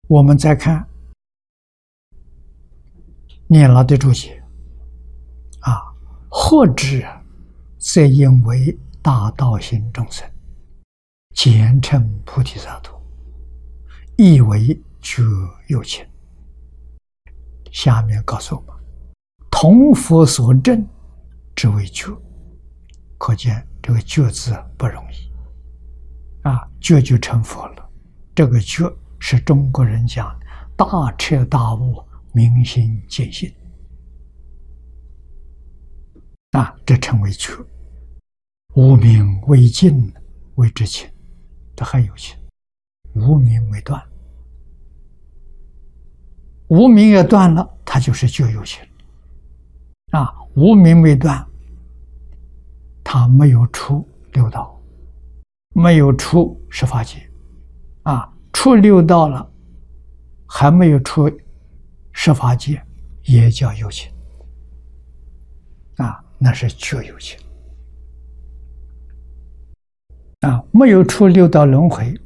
我们再看念老的注解啊，或知则因为大道心众生简称菩提萨埵，亦为觉有情。下面告诉我们，同佛所证之为觉，可见这个觉字不容易啊，觉就成佛了。这个觉是中国人讲大彻大悟、明心见性啊，这称为觉。无明未尽谓之情，这还有情，无明未断，无明也断了，它就是觉有情啊。无明未断，它没有出六道，没有出十法界啊，出六道了，还没有出十法界，也叫有情啊，那是觉有情啊。没有出六道轮回，